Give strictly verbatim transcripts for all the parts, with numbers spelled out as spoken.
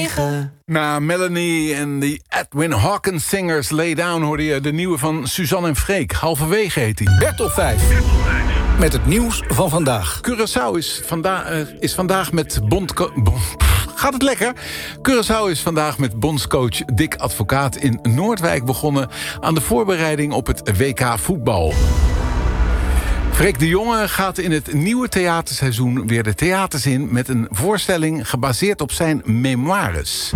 Na Melanie en de Edwin Hawkins Singers Lay Down hoorde je de nieuwe van Suzanne en Freek. Halverwege heet hij. Bertel vijf. Met het nieuws van vandaag. Curaçao is, vanda- uh, is vandaag met bondco- bon- Gaat het lekker? Curaçao is vandaag met bondscoach Dick Advocaat in Noordwijk begonnen aan de voorbereiding op het W K voetbal. Freek de Jonge gaat in het nieuwe theaterseizoen weer de theaters in met een voorstelling gebaseerd op zijn memoires.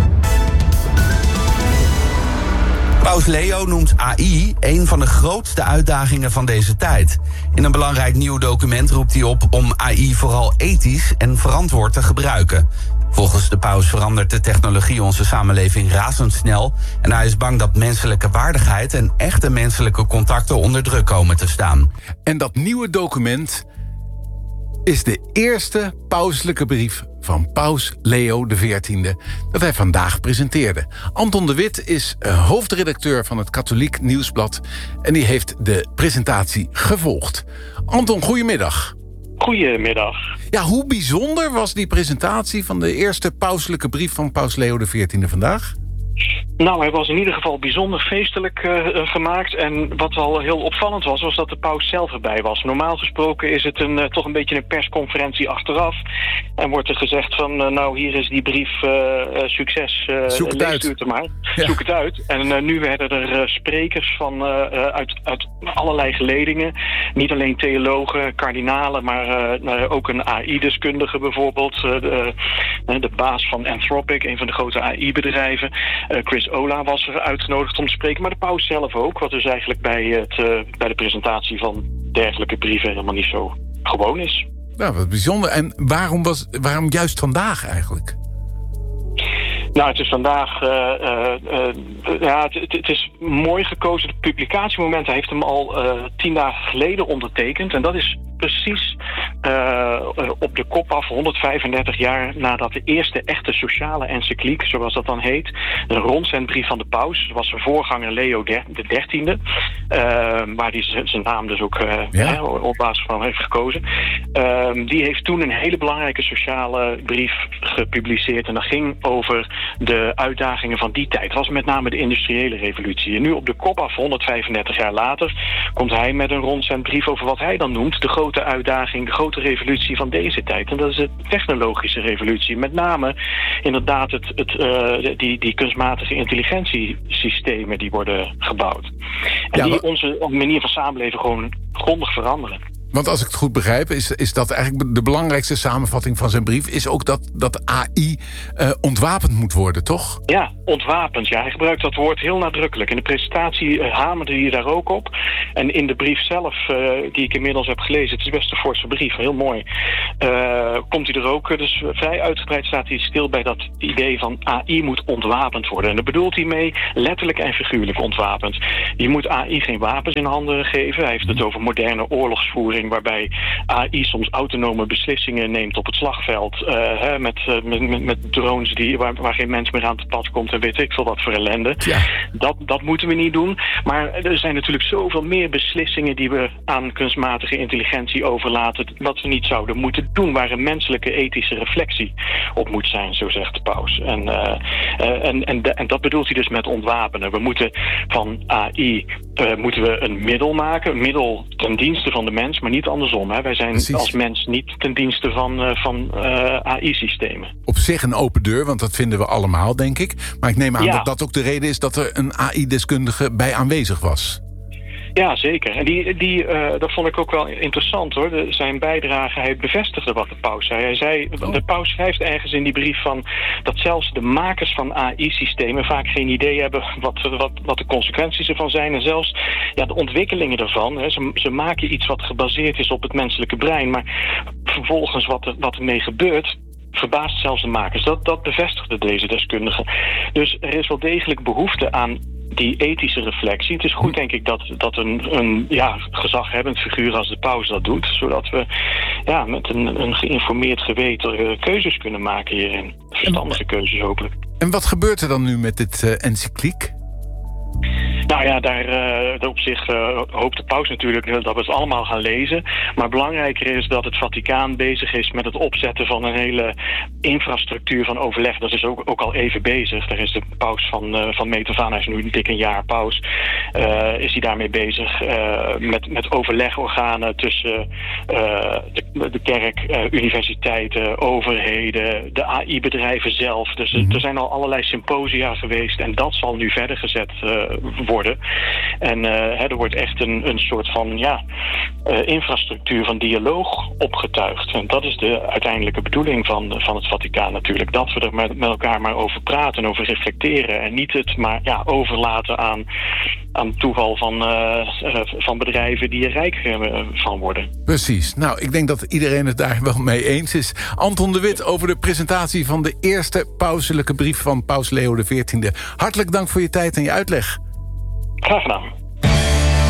Paus Leo noemt A I een van de grootste uitdagingen van deze tijd. In een belangrijk nieuw document roept hij op om A I vooral ethisch en verantwoord te gebruiken. Volgens de paus verandert de technologie onze samenleving razendsnel en hij is bang dat menselijke waardigheid en echte menselijke contacten onder druk komen te staan. En dat nieuwe document is de eerste pauselijke brief van paus Leo de veertiende... dat hij vandaag presenteerde. Anton de Wit is hoofdredacteur van het Katholiek Nieuwsblad en die heeft de presentatie gevolgd. Anton, goedemiddag. Goedemiddag. Ja, hoe bijzonder was die presentatie van de eerste pauselijke brief van paus Leo de veertiende vandaag? Nou, hij was in ieder geval bijzonder feestelijk uh, gemaakt. En wat wel heel opvallend was, was dat de paus zelf erbij was. Normaal gesproken is het een, uh, toch een beetje een persconferentie achteraf. En wordt er gezegd van, uh, nou, hier is die brief, uh, uh, succes, uh, Zoek het uit. u het maar. Ja. Zoek het uit. En uh, nu werden er uh, sprekers van uh, uh, uit, uit allerlei geledingen. Niet alleen theologen, kardinalen, maar uh, uh, ook een A I-deskundige bijvoorbeeld. Uh, de, uh, de baas van Anthropic, een van de grote A I-bedrijven. Uh, Chris Ola was er uitgenodigd om te spreken, maar de paus zelf ook. Wat dus eigenlijk bij, het, uh, bij de presentatie van dergelijke brieven helemaal niet zo gewoon is. Nou, wat bijzonder. En waarom, was, waarom juist vandaag eigenlijk? Nou, het is vandaag, uh, uh, uh, ja, het, het, het is mooi gekozen. Het publicatiemoment, hij heeft hem al uh, tien dagen geleden ondertekend. En dat is precies uh, op de kop af, honderdvijfendertig jaar nadat de eerste echte sociale encycliek, zoals dat dan heet, de rondzendbrief van de paus, dat was zijn voorganger Leo de dertiende, uh, waar hij zijn naam dus ook uh, ja. hè, op basis van heeft gekozen. Uh, die heeft toen een hele belangrijke sociale brief gepubliceerd en dat ging over de uitdagingen van die tijd. Het was met name de industriële revolutie. En nu op de kop af, honderdvijfendertig jaar later, komt hij met een rondzendbrief over wat hij dan noemt de grote uitdaging, de grote revolutie van deze tijd. En dat is de technologische revolutie. Met name inderdaad het, het, uh, die, die kunstmatige intelligentiesystemen die worden gebouwd. En Ja, die maar... onze manier van samenleven gewoon grondig veranderen. Want als ik het goed begrijp, is, is dat eigenlijk de belangrijkste samenvatting van zijn brief, is ook dat, dat A I uh, ontwapend moet worden, toch? Ja, ontwapend. Ja, hij gebruikt dat woord heel nadrukkelijk. In de presentatie uh, hamerde hij daar ook op. En in de brief zelf, uh, die ik inmiddels heb gelezen, het is best een forse brief, heel mooi, uh, komt hij er ook. Dus vrij uitgebreid staat hij stil bij dat idee van A I moet ontwapend worden. En daar bedoelt hij mee letterlijk en figuurlijk ontwapend. Je moet A I geen wapens in handen geven. Hij heeft het over moderne oorlogsvoering, waarbij A I soms autonome beslissingen neemt op het slagveld. Uh, hè, met, uh, met, met drones die, waar, waar geen mens meer aan te pas komt en weet ik veel wat voor ellende. Ja. Dat, dat moeten we niet doen. Maar er zijn natuurlijk zoveel meer beslissingen die we aan kunstmatige intelligentie overlaten, dat we niet zouden moeten doen, waar een menselijke ethische reflectie op moet zijn, zo zegt de paus. En, uh, uh, en, en, de, en dat bedoelt hij dus met ontwapenen. We moeten van A I uh, moeten we een middel maken, een middel ten dienste van de mens, maar niet andersom. Hè. Wij zijn Precies. als mens niet ten dienste van, uh, van uh, A I-systemen. Op zich een open deur, want dat vinden we allemaal, denk ik. Maar ik neem aan Ja. dat dat ook de reden is dat er een A I-deskundige bij aanwezig was. Ja, zeker. En die, die, uh, dat vond ik ook wel interessant, hoor. De, zijn bijdrage, hij bevestigde wat de paus zei. Hij zei, Oh. de paus schrijft ergens in die brief van dat zelfs de makers van A I-systemen vaak geen idee hebben wat, wat, wat de consequenties ervan zijn. En zelfs ja, de ontwikkelingen ervan. Hè. Ze, ze maken iets wat gebaseerd is op het menselijke brein. Maar vervolgens wat er, wat ermee gebeurt, verbaast zelfs de makers. Dat, dat bevestigde deze deskundige. Dus er is wel degelijk behoefte aan die ethische reflectie. Het is goed, denk ik, dat, dat een, een ja, gezaghebbend figuur als de paus dat doet, zodat we ja, met een, een geïnformeerd geweten keuzes kunnen maken hierin. Verstandige keuzes hopelijk. En wat gebeurt er dan nu met dit uh, encycliek? Nou ja, daar uh, op zich uh, hoopt de paus natuurlijk dat we het allemaal gaan lezen. Maar belangrijker is dat het Vaticaan bezig is met het opzetten van een hele infrastructuur van overleg. Dat is ook, ook al even bezig. Daar is de paus van, uh, van meet af aan, hij is nu dik een jaar paus, uh, is hij daarmee bezig uh, met, met overlegorganen tussen uh, de, de kerk, uh, universiteiten, overheden, de A I-bedrijven zelf. Dus mm-hmm. er zijn al allerlei symposia geweest en dat zal nu verder gezet uh, worden. En uh, hè, er wordt echt een, een soort van ja, uh, infrastructuur van dialoog opgetuigd. En dat is de uiteindelijke bedoeling van, van het Vaticaan natuurlijk. Dat we er met, met elkaar maar over praten, over reflecteren. En niet het maar ja, overlaten aan, aan het toeval van, uh, van bedrijven die er rijk uh, van worden. Precies. Nou, ik denk dat iedereen het daar wel mee eens is. Anton de Wit over de presentatie van de eerste pauselijke brief van paus Leo de veertiende. Hartelijk dank voor je tijd en je uitleg. Graag gedaan.